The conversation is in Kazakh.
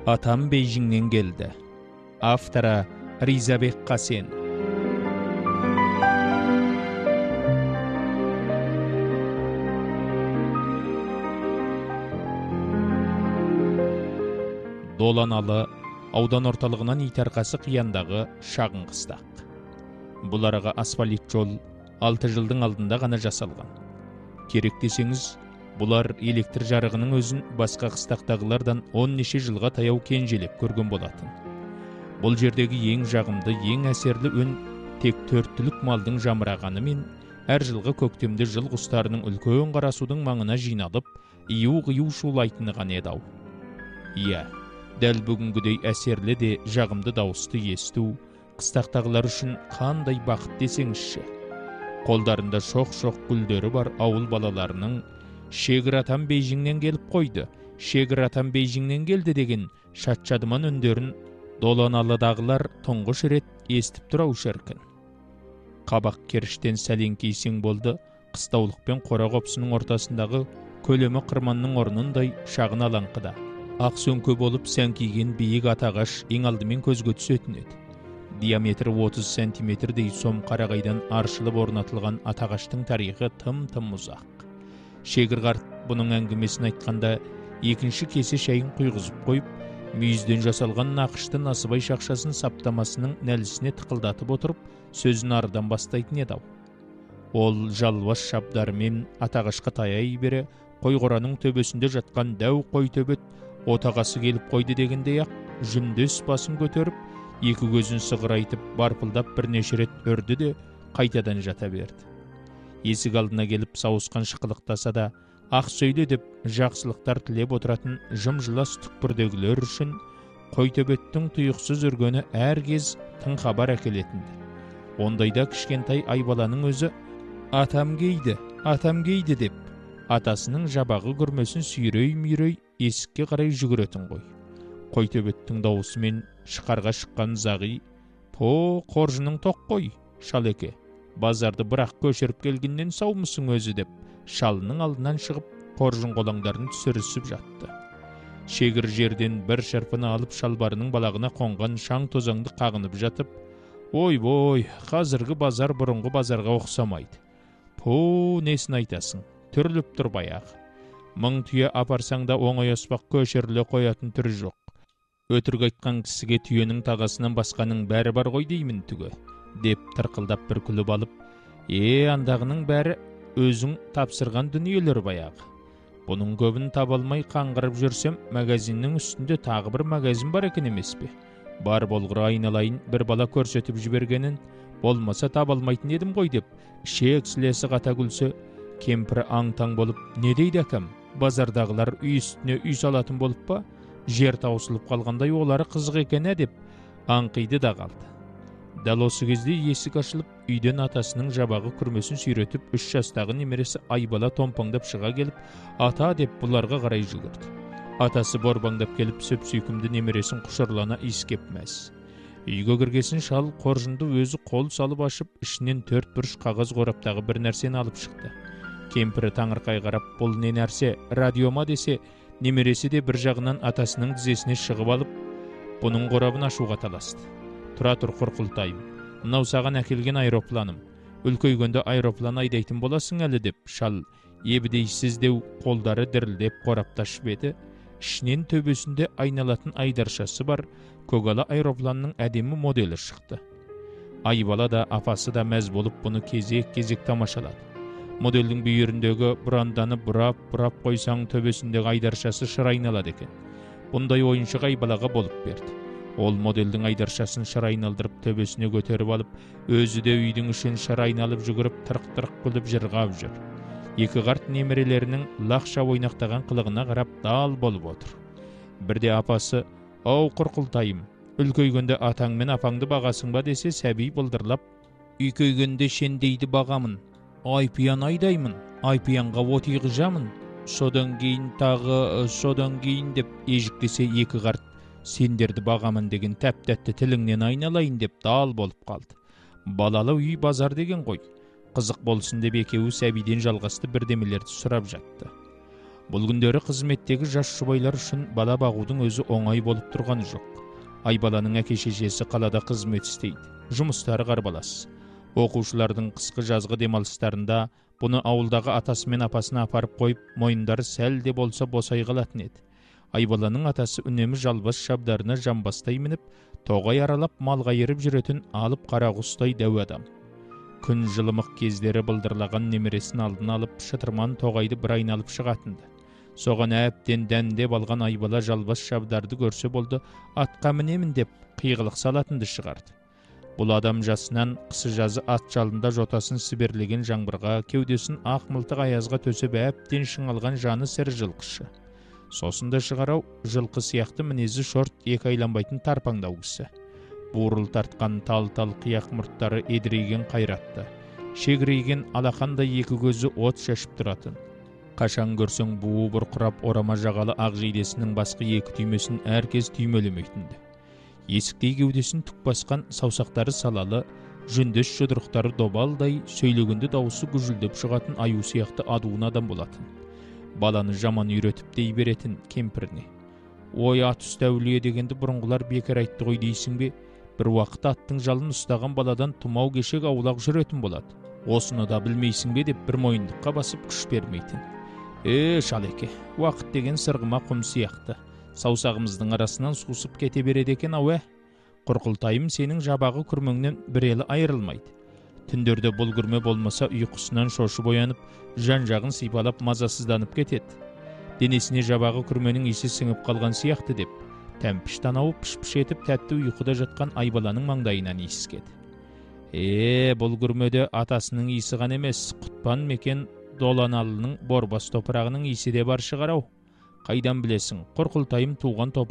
Атам Бейжіңнен келді. Авторы Ризабек Қасен. Доланалы аудан орталығынан итарқасы қияндағы шағын қыстақ. Бұл араға асфальт жол 6 жылдың алдында ғана жасалған. Керек десеңіз, бұлар электр жарығының өзін басқа қыстақтағылардан 10 неше жылға таяу кенжелеп көрген болатын. Бұл жердегі ең жағымды, ең әсерлі үн тек төрттілік малдың жамырағаны мен әр жылғы көктемде жыл құстарының үлкен қарасудың маңына жиналып, ию-қию шулайтыны ғана еді-ау. Иә, дәл бүгінгідей әсерлі де жағымды дауысты есту қыстақтағылар үшін қандай бақыт десеңізші. Қолдарында шоқ-шоқ гүлдері бар ауыл балаларының «Шегір атам Бейжіңнен келіп қойды, Шегір атам Бейжіңнен келді» деген шат-шадыман үндерін Доланалыдағылар тұңғыш рет естіп тұрау шіркін. Қабақ керіштен сәлен кейсең болды, қыстаулық пен қора қопсының ортасындағы көлемі қырманның орнындай шағын алаңқыда. Ақ сөңке болып сәңкиген биік атағаш ең алдымен көзге түсетін еді. Диаметрі 30 сантиметрдей сом қарағайдан аршылып орнатылған атағаштың тарихы тым-тым ұзақ. Шегір қарт бұның әңгімесін айтқанда екінші кесе шайын құйғызып қойып, мүйізден жасалған нақышты насыбай шақшасын саптамасының нәлісіне тықылдатып отырып, сөзін арыдан бастайтын еді-ау. Ол жалбас шабдарымен атағашқа таяй бере, қойғораның төбесінде жатқан дәу қой төбет отағасы келіп қойды дегендей-ақ, жүндес басын көтеріп, екі көзін сығырайтып, барпылдап бірнеше рет үрді де қайтадан жата берді. Есік алдына келіп сауысқан шықылықтаса да, ақ сөйле деп жақсылықтар тілеп отыратын жым-жылас түкпірдегілер үшін қой төбеттің тұйықсыз үргені әр кез тың хабар әкелетінді. Ондайда кішкентай айбаланың өзі «Атам кейді» деп, атасының жабағы күрмесін сүйрей-мүйрей есікке қарай жүгіретін ғой. Қой төбеттің дауысымен шықарға шыққан зағи: «По, қоржының тоқ қой, шалеке, базарды бірақ көшіріп келгеннен саумысың өзі» деп шалының алдынан шығып қоржын қолаңдарын түсірісіп жатты. Шегір жерден бір шырпыны алып шалбарының балағына қонған шаң тозаңды қағынып жатып: «Ой-бой, қазіргі базар бұрынғы базарға ұқсамайды. По, несін айтасың, түрліп тұр баяғы. Мың түйе апарсаң да оңай аспақ көшіріле қоятын түрі жоқ. Өтірік айтқан кісіге түйенің тағасынан басқаның бәрі бар ғой деймін түге» деп тырқылдап бір күліп алып: «Андағының бәрі өзің тапсырған дүниелер баяғы. Бұның көбін табалмай қаңғырып жүрсем, магазиннің үстінде тағы бір магазин бар екен емес пе? Бар болғыр айналайын бір бала көрсетіп жібергенін, болмаса табалмайтын едім ғой» деп шек-сілесі қата күлсе, кемпірі аң-таң болып: «Не дейді әкем? Базардағылар үй үстіне үй салатын болып па? Жер таусылып қалғандай олары қызық екені» деп аңқиды да қалды. Дәл осы кезде есік ашылып, үйден атасының жабағы күрмесін сүйретіп 3 жастағы немересі Айбала томпаңдап шыға келіп, «Ата» деп бұларға қарай жүгірді. Атасы борбаңдап келіп, сөп-сүйкімді немересін құшырлана иіскеп мәз. Үйге кіргесін шал қоржынды өзі қол салып ашып, ішінен 4 бұрыш қағаз қораптағы бір нәрсені алып шықты. Кемпірі таңырқай қарап, «Бұл не нәрсе, радиома» десе, немересі де бір жағынан атасының тізесіне шығып алып, бұның қорабын ашуға таласты. «Тұра тұр құрқылтайым, мынау саған әкелген аэропланым. Үлкейгенде аэроплан айдайтын боласың әлі» деп шал ебідейсіз деу қолдары дірілдеп қорапташып еді. Ішінен төбесінде айналатын айдаршасы бар көгала аэропланның әдемі моделі шықты. Айбала да апасы да мәз болып бұны кезек-кезек тамашалады. Модельдің бүйіріндегі бұранданы бұрап қойсаң төбесіндегі айдаршасы шыр айналады екен. Бұндай ойыншық Айбалаға болып берді. Ол модельдің айдаршасын шыр айналдырып төбесіне көтеріп алып, өзі де үйдің ішін шыр айналып жүгіріп тырқ-тырқ күліп жырғап жүр. Екі қарт немерелерінің лақша ойнақтаған қылығына қарап дал болып отыр. Бірде апасы: «Ау құрқылтайым, үлкейгенде атаң мен апаңды бағасың ба» десе, сәби бұлдырлап: «Үйкейгенде шендейді бағамын, айпиян айдаймын, айпиянға отиғыжамын, содан кейін» деп ежіктесе, екі қарт «Сендерді бағамын деген тәп-тәтті тіліңнен айналайын» деп дал болып қалды. Балалы үй базар деген ғой. Қызық болсын деп екеуі сәбиден жалғасты бірдемелерді сұрап жатты. Бұл күндері қызметтегі жас жұбайлар үшін бала бағудың өзі оңай болып тұрғаны жоқ. Айбаланың әке-шешесі қалада қызмет істейді. Жұмыстары қарбалас. Оқушылардың қысқы жазғы демалыстарында бұны ауылдағы атасы мен апасына апарып қойып, мойындары сәл де болса босай қалатын еді. Айбаланың атасы үнемі жалбас шабдарына жамбастай мініп, тоғай аралап мал қайырып жүретін алып қара құстай дәу адам. Күн жылымық кездері былдырлаған немересін алдына алып, шытырман тоғайды бір айналып шығатынды. Соған әбден дәндеп алған Айбала жалбас шабдарды көрсе болды, атқа мінемін деп қиғылық салатынды шығарды. Бұл адам жасынан қысы жазы ат жалында жотасын сіберлеген жаңбырға, кеудесін ақ мылтық аязға төсеп әбден шыңалған жаны сір жылқышы. Сосын да шығарау, жылқы сияқты мінезі шорт, екі айланбайтын тарпаңдау кісі. Буырыл тартқан тал-тал қияқ мұрттары едірейген қайратты. Шегірейген алақандай екі көзі от шашып тұратын. Қашан көрсең буы бұрқырап орама жағалы ақ жейдесінің басқы екі түймесін әркез түймелемейтінді. Есіктей кеудесін түк басқан саусақтары салалы, жүндес жұдырықтары добалдай, сөйлегенде дауысы гүжілдеп шығатын аю сияқты адуын адам болатын. Баланы жаман үйретіп дей беретін кемпіріне. Ой, ат үсті әулие дегенді бұрынғылар бекер айтты ғой дейсің бе? Бір уақыт аттың жалын ұстаған баладан тұмау кешек аулақ жүретін болады. Осыны да білмейсің бе деп бір мойындыққа басып күш бермейтін. Шалеке, уақыт деген сырғыма құм сияқты. Саусағымыздың арасынан сусып кете береді екен ау. Құрқылтайым сенің жабағы күрмеңнен бір елі айырылмайды. Түндерде бұл күрме болмаса ұйқысынан шошып оянып, жан-жағын сипалап мазасызданып кетеді. Денесіне жабағы күрменің иісі сіңіп қалған сияқты деп, тәмпіш танауы піш-піш етіп тәтті ұйқыда жатқан Айбаланың маңдайынан иіскеді. Бұл күрмеде атасының иісі ғана емес, Құтпан мекен Доланалының борбас топырағының иісі де бар шығарау. Қайдан білесің, Құрқылтайым туған